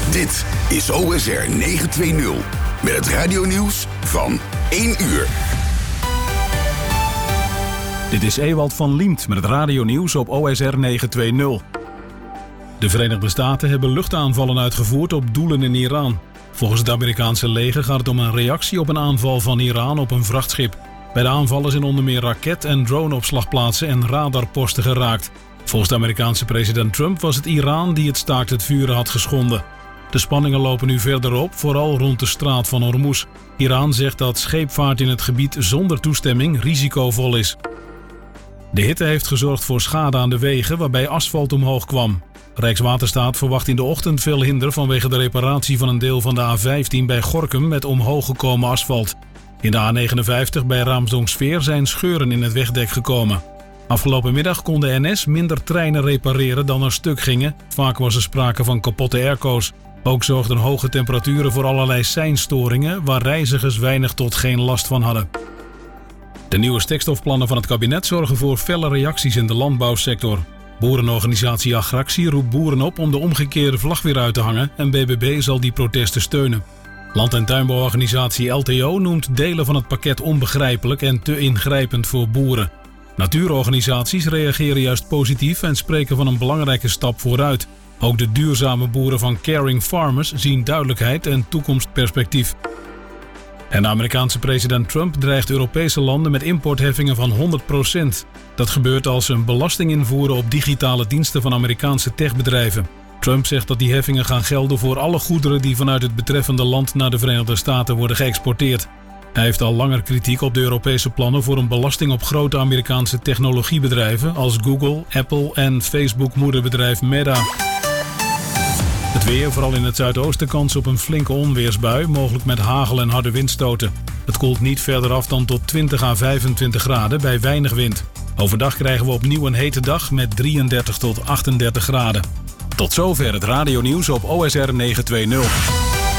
Dit is OSR 920 met het radionieuws van 1 uur. Dit is Ewald van Liemt met het radionieuws op OSR 920. De Verenigde Staten hebben luchtaanvallen uitgevoerd op doelen in Iran. Volgens het Amerikaanse leger gaat het om een reactie op een aanval van Iran op een vrachtschip. Bij de aanvallen zijn onder meer raket- en droneopslagplaatsen en radarposten geraakt. Volgens de Amerikaanse president Trump was het Iran die het staakt het vuren had geschonden. De spanningen lopen nu verder op, vooral rond de straat van Hormuz. Iran zegt dat scheepvaart in het gebied zonder toestemming risicovol is. De hitte heeft gezorgd voor schade aan de wegen waarbij asfalt omhoog kwam. Rijkswaterstaat verwacht in de ochtend veel hinder vanwege de reparatie van een deel van de A15 bij Gorinchem met omhoog gekomen asfalt. In de A59 bij Raamsdonksveer zijn scheuren in het wegdek gekomen. Afgelopen middag kon de NS minder treinen repareren dan er stuk gingen. Vaak was er sprake van kapotte airco's. Ook zorgden hoge temperaturen voor allerlei seinstoringen waar reizigers weinig tot geen last van hadden. De nieuwe stikstofplannen van het kabinet zorgen voor felle reacties in de landbouwsector. Boerenorganisatie Agractie roept boeren op om de omgekeerde vlag weer uit te hangen en BBB zal die protesten steunen. Land- en tuinbouworganisatie LTO noemt delen van het pakket onbegrijpelijk en te ingrijpend voor boeren. Natuurorganisaties reageren juist positief en spreken van een belangrijke stap vooruit. Ook de duurzame boeren van Caring Farmers zien duidelijkheid en toekomstperspectief. En de Amerikaanse president Trump dreigt Europese landen met importheffingen van 100%. Dat gebeurt als ze een belasting invoeren op digitale diensten van Amerikaanse techbedrijven. Trump zegt dat die heffingen gaan gelden voor alle goederen die vanuit het betreffende land naar de Verenigde Staten worden geëxporteerd. Hij heeft al langer kritiek op de Europese plannen voor een belasting op grote Amerikaanse technologiebedrijven als Google, Apple en Facebook-moederbedrijf Meta. Het weer, vooral in het zuidoosten, kans op een flinke onweersbui, mogelijk met hagel en harde windstoten. Het koelt niet verder af dan tot 20 à 25 graden bij weinig wind. Overdag krijgen we opnieuw een hete dag met 33 tot 38 graden. Tot zover het radionieuws op OSR 920.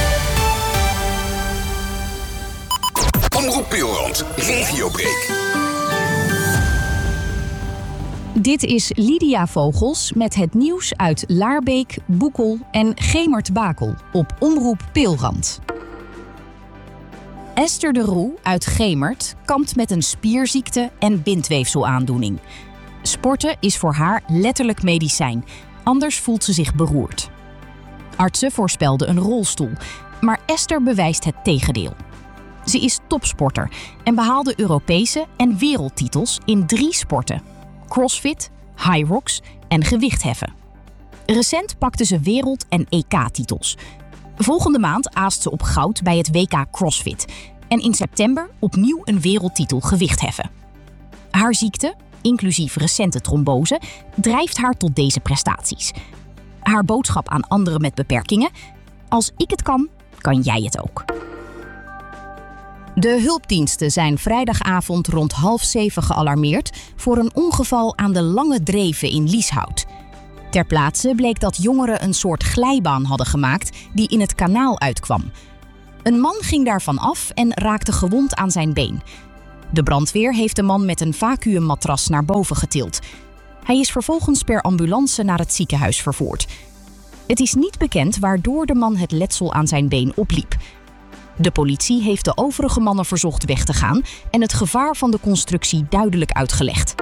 Omroep Peelrand, regiobreak. Dit is Lydia Vogels met het nieuws uit Laarbeek, Boekel en Gemert-Bakel op Omroep Peelrand. Esther de Roe uit Gemert kampt met een spierziekte en bindweefselaandoening. Sporten is voor haar letterlijk medicijn, anders voelt ze zich beroerd. Artsen voorspelden een rolstoel, maar Esther bewijst het tegendeel. Ze is topsporter en behaalde Europese en wereldtitels in 3 sporten: crossfit, high rocks en gewichtheffen. Recent pakte ze wereld- en EK-titels. Volgende maand aast ze op goud bij het WK CrossFit en in september opnieuw een wereldtitel gewichtheffen. Haar ziekte, inclusief recente trombose, drijft haar tot deze prestaties. Haar boodschap aan anderen met beperkingen: als ik het kan, kan jij het ook. De hulpdiensten zijn vrijdagavond rond 6:30 gealarmeerd voor een ongeval aan de Lange Dreven in Lieshout. Ter plaatse bleek dat jongeren een soort glijbaan hadden gemaakt die in het kanaal uitkwam. Een man ging daarvan af en raakte gewond aan zijn been. De brandweer heeft de man met een vacuümmatras naar boven getild. Hij is vervolgens per ambulance naar het ziekenhuis vervoerd. Het is niet bekend waardoor de man het letsel aan zijn been opliep. De politie heeft de overige mannen verzocht weg te gaan en het gevaar van de constructie duidelijk uitgelegd.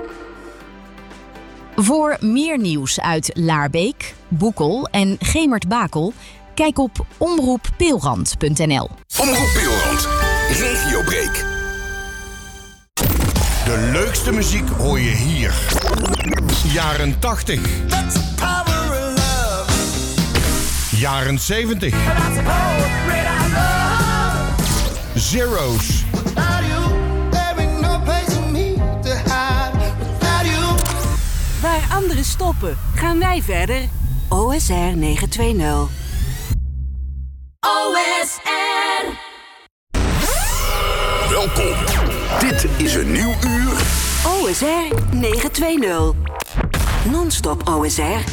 Voor meer nieuws uit Laarbeek, Boekel en Gemert-Bakel, kijk op omroeppeelrand.nl. Omroep Peelrand, regiobreak. De leukste muziek hoor je hier. Jaren 80. Jaren 70. Zero's. Waar anderen stoppen, gaan wij verder. OSR 920. OSR. Welkom. Dit is een nieuw uur. OSR 920. Non-stop OSR.